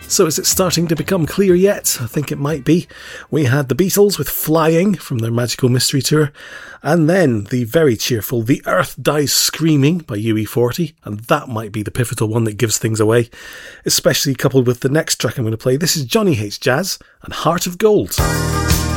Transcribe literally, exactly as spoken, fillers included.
So is it starting to become clear yet? I think it might be. We had the Beatles with Flying from their Magical Mystery Tour, and then the very cheerful The Earth Dies Screaming by U E forty, and that might be the pivotal one that gives things away, especially coupled with the next track I'm going to play. This is Johnny Hates Jazz and Heart of Gold.